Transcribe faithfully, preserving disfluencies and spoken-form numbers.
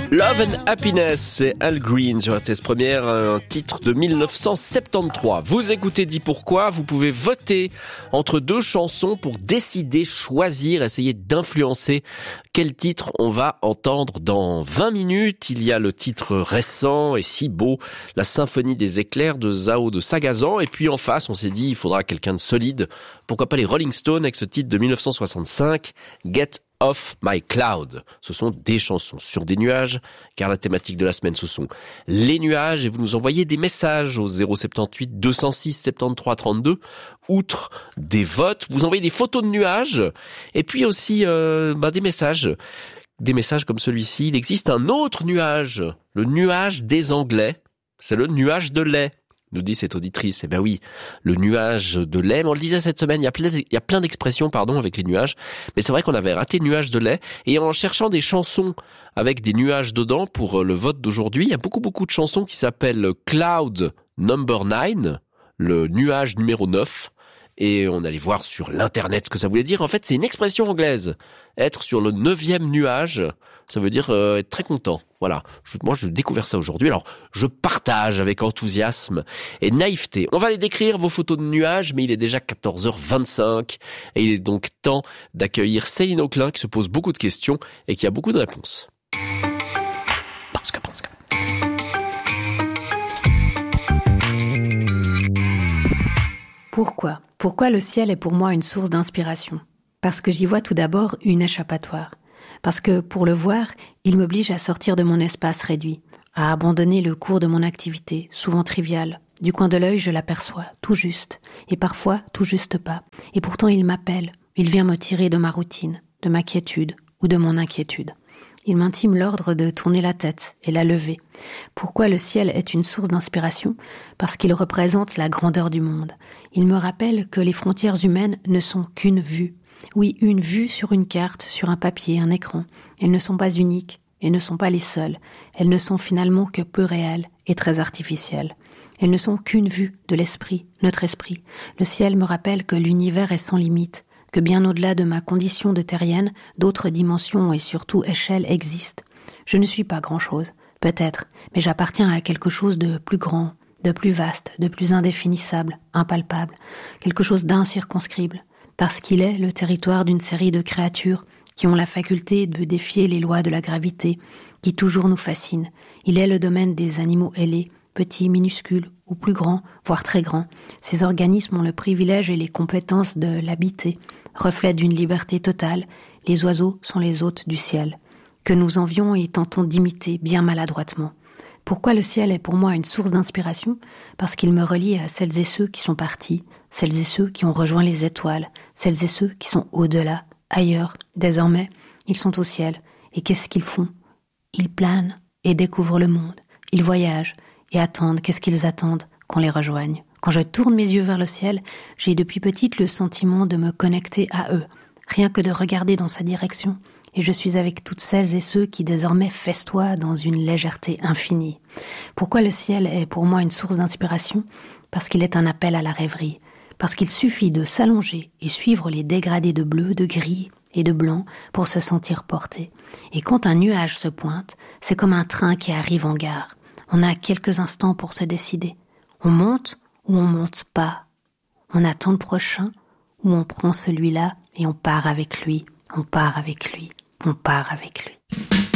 Love and Happiness, c'est Al Green sur R T S Première, un titre de dix-neuf cent soixante-treize. Vous écoutez Dis Pourquoi, vous pouvez voter entre deux chansons pour décider, choisir, essayer d'influencer quel titre on va entendre dans vingt minutes. Il y a le titre récent et si beau, La Symphonie des éclairs de Zao de Sagazan. Et puis en face, on s'est dit, il faudra quelqu'un de solide. Pourquoi pas les Rolling Stones avec ce titre de dix-neuf cent soixante-cinq, Get Off My Cloud. Ce sont des chansons sur des nuages, car la thématique de la semaine, ce sont les nuages, et vous nous envoyez des messages au zéro soixante-dix-huit deux cent six soixante-treize trente-deux. Outre des votes, vous envoyez des photos de nuages, et puis aussi euh, bah, des messages. Des messages comme celui-ci. Il existe un autre nuage, le nuage des Anglais. C'est le nuage de lait, nous dit cette auditrice. Eh ben oui, le nuage de lait. Mais on le disait cette semaine, il y a plein, il y a plein d'expressions, pardon, avec les nuages. Mais c'est vrai qu'on avait raté nuage de lait. Et en cherchant des chansons avec des nuages dedans pour le vote d'aujourd'hui, il y a beaucoup, beaucoup de chansons qui s'appellent Cloud Number nine, le nuage numéro neuf. Et on allait voir sur l'internet ce que ça voulait dire. En fait, c'est une expression anglaise. Être sur le neuvième nuage, ça veut dire euh, être très content. Voilà. Je, moi, je découvre ça aujourd'hui. Alors, je partage avec enthousiasme et naïveté. On va les décrire, vos photos de nuages, mais il est déjà quatorze heures vingt-cinq. Et il est donc temps d'accueillir Céline Auclin, qui se pose beaucoup de questions et qui a beaucoup de réponses. Parce que, parce que... Pourquoi ? Pourquoi le ciel est pour moi une source d'inspiration ? Parce que j'y vois tout d'abord une échappatoire. Parce que, pour le voir, il m'oblige à sortir de mon espace réduit, à abandonner le cours de mon activité, souvent triviale. Du coin de l'œil, je l'aperçois, tout juste, et parfois tout juste pas. Et pourtant il m'appelle, il vient me tirer de ma routine, de ma quiétude ou de mon inquiétude. Il m'intime l'ordre de tourner la tête et la lever. Pourquoi le ciel est une source d'inspiration ? Parce qu'il représente la grandeur du monde. Il me rappelle que les frontières humaines ne sont qu'une vue. Oui, une vue sur une carte, sur un papier, un écran. Elles ne sont pas uniques et ne sont pas les seules. Elles ne sont finalement que peu réelles et très artificielles. Elles ne sont qu'une vue de l'esprit, notre esprit. Le ciel me rappelle que l'univers est sans limite, que bien au-delà de ma condition de terrienne, d'autres dimensions et surtout échelles existent. Je ne suis pas grand-chose, peut-être, mais j'appartiens à quelque chose de plus grand, de plus vaste, de plus indéfinissable, impalpable, quelque chose d'incirconscriptible, parce qu'il est le territoire d'une série de créatures qui ont la faculté de défier les lois de la gravité, qui toujours nous fascinent. Il est le domaine des animaux ailés, petits, minuscules ou plus grands, voire très grands. Ces organismes ont le privilège et les compétences de l'habiter, reflet d'une liberté totale. Les oiseaux sont les hôtes du ciel, que nous envions et tentons d'imiter bien maladroitement. Pourquoi le ciel est pour moi une source d'inspiration ? Parce qu'il me relie à celles et ceux qui sont partis, celles et ceux qui ont rejoint les étoiles, celles et ceux qui sont au-delà, ailleurs. Désormais, ils sont au ciel. Et qu'est-ce qu'ils font ? Ils planent et découvrent le monde. Ils voyagent et attendent. Qu'est-ce qu'ils attendent ? Qu'on les rejoigne. Quand je tourne mes yeux vers le ciel, j'ai depuis petite le sentiment de me connecter à eux, rien que de regarder dans sa direction. Et je suis avec toutes celles et ceux qui désormais festoient dans une légèreté infinie. Pourquoi le ciel est pour moi une source d'inspiration ? Parce qu'il est un appel à la rêverie. Parce qu'il suffit de s'allonger et suivre les dégradés de bleu, de gris et de blanc pour se sentir porté. Et quand un nuage se pointe, c'est comme un train qui arrive en gare. On a quelques instants pour se décider. On monte ou on monte pas. On attend le prochain ou on prend celui-là et on part avec lui. On part avec lui. On part avec lui.